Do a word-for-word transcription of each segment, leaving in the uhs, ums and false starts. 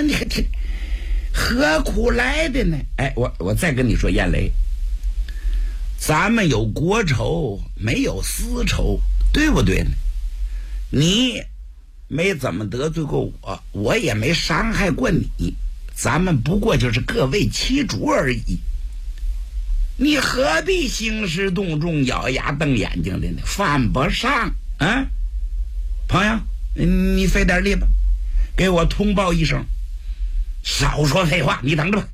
你听，何苦来的呢？哎，我我再跟你说，燕雷，咱们有国仇，没有私仇，对不对呢？你没怎么得罪过我，我也没伤害过你，咱们不过就是各为其主而已。你何必兴师动众、咬牙瞪眼睛的呢？犯不上啊！朋友，你费点力吧，给我通报一声。少说废话，你等着吧。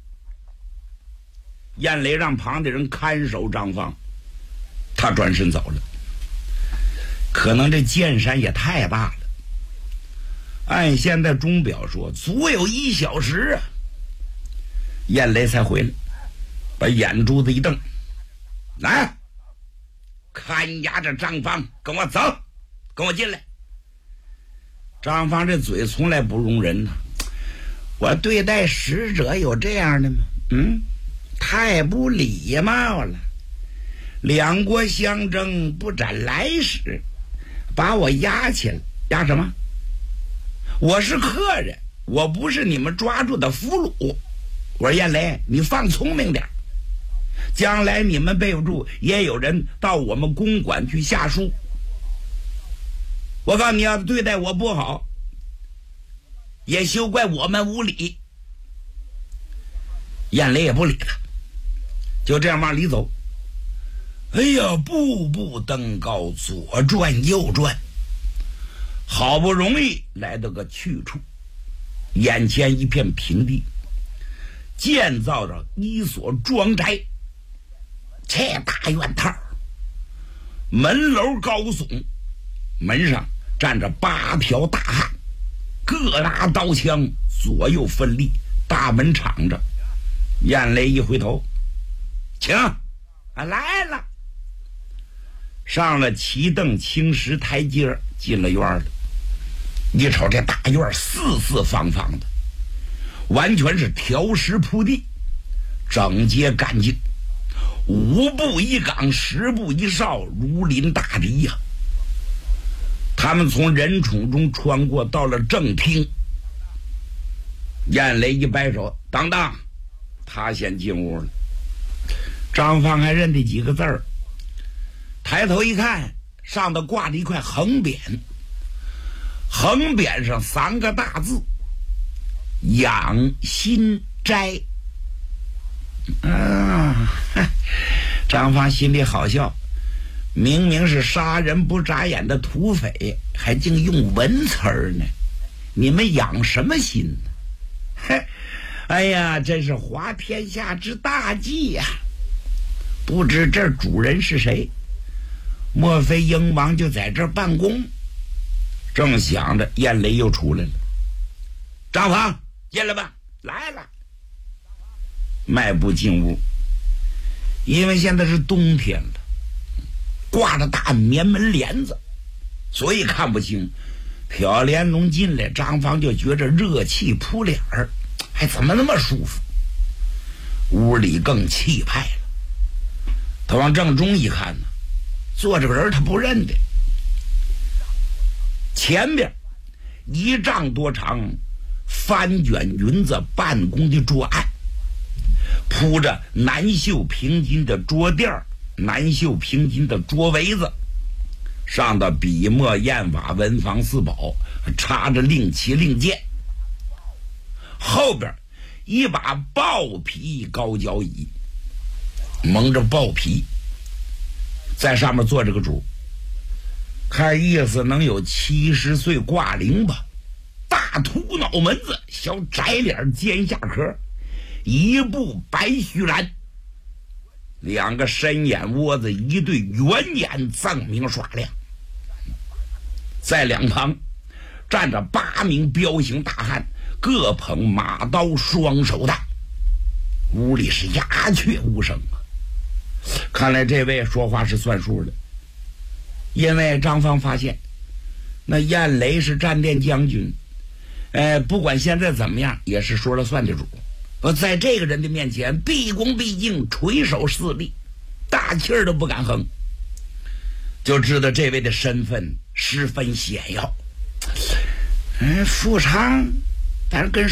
燕雷让旁的人看守张芳，他转身走了。可能这剑山也太大了，按现在钟表说，足有一小时啊，燕雷才回来。把眼珠子一瞪，来，看押着张芳，跟我走，跟我进来。张芳这嘴从来不容人呢、啊，我对待使者有这样的吗？嗯，太不礼貌了。两国相争不斩来使，把我押起来，押什么？我是客人，我不是你们抓住的俘虏。我说燕雷，你放聪明点，将来你们备不住，也有人到我们公馆去下书。我告诉你，要对待我不好，也休怪我们无礼。燕雷也不理他，就这样往里走。哎呀，步步登高，左转右转，好不容易来到个去处，眼前一片平地，建造着一所庄宅。这大院套，门楼高耸，门上站着八条大汉，各拿刀枪，左右分立，大门敞着。燕雷一回头，请啊，来了。上了旗凳青石台阶，进了院了。一瞅这大院四四方方的，完全是条石铺地，整洁干净，五步一岗，十步一哨，如临大敌呀、啊。他们从人宠中穿过，到了正厅。燕雷一摆手，当当，他先进屋了。张芳还认得几个字儿，抬头一看，上头挂着一块横匾，横匾上三个大字：养心斋。啊，张芳心里好笑，明明是杀人不眨眼的土匪，还竟用文词儿呢。你们养什么心呢？嘿，哎呀，真是滑天下之大稽呀、啊！不知这主人是谁？莫非英王就在这儿办公？正想着，燕雷又出来了。张芳，进来吧，来了。迈步进屋，因为现在是冬天了，挂着大棉门帘子，所以看不清。挑帘笼进来，张芳就觉着热气扑脸儿，还怎么那么舒服？屋里更气派了。他往正中一看呢，坐着个人他不认得，前边一丈多长翻卷云子办公的桌案，铺着南绣平金的桌垫，南绣平金的桌围子，上的笔墨砚瓦文房四宝，插着令旗令箭。后边一把豹皮高脚椅，蒙着豹皮，在上面坐着个主，看意思能有七十岁挂龄吧，大秃脑门子，小窄脸尖下壳，一部白须髯，两个深眼窝子，一对圆眼锃明耍亮。在两旁站着八名彪形大汉，各捧马刀，双手大。屋里是鸦雀无声啊！看来这位说话是算数的，因为张芳发现那燕雷是战殿将军，呃，不管现在怎么样，也是说了算的主。我在这个人的面前毕恭毕敬，垂手侍立，大气儿都不敢哼，就知道这位的身份十分显要。嗯，富昌，但是跟